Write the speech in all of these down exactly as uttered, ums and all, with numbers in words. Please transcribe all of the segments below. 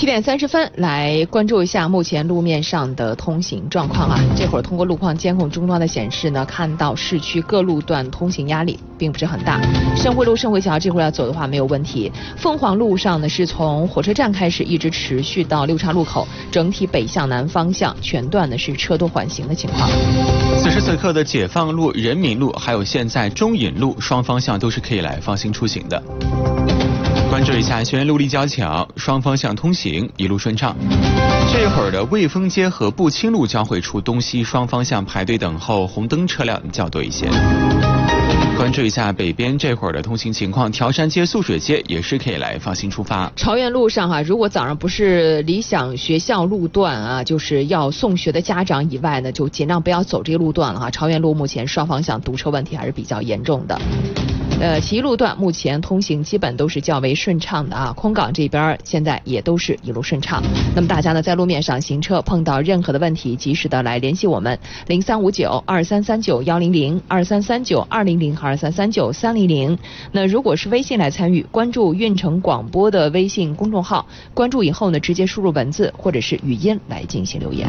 七点三十分，来关注一下目前路面上的通行状况啊。这会儿通过路况监控终端的显示呢，看到市区各路段通行压力并不是很大。盛惠路、盛惠桥这会儿要走的话没有问题。凤凰路上呢，是从火车站开始一直持续到六岔路口，整体北向南方向全段呢是车多缓行的情况。 此时此刻的解放路、人民路还有现在中引路双方向都是可以来放心出行的。关注一下学院路立交桥，双方向通行一路顺畅。这会儿的卫风街和步青路交汇处东西双方向排队等候红灯车辆较多一些。关注一下北边这会儿的通行情况，条山街、素水街也是可以来放心出发。 朝园路上哈、啊，如果早上不是理想学校路段啊，就是要送学的家长以外呢，就尽量不要走这个路段了哈。朝园路目前双方向堵车问题还是比较严重的。呃，其余路段目前通行基本都是较为顺畅的啊，空港这边现在也都是一路顺畅。那么大家呢在路面上行车碰到任何的问题，及时的来联系我们零三五九二三三九幺零零二三三九二零零二三三九三零零。那如果是微信来参与，关注运城广播的微信公众号，关注以后呢直接输入文字或者是语音来进行留言。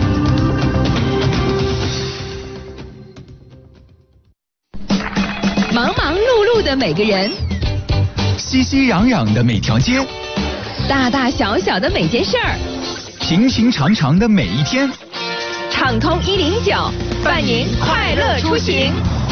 忙忙碌碌的每个人， 熙熙攘攘的每条街， 大大小小的每件事儿， 平平常常的每一天， 畅通一零九，伴您快乐出行。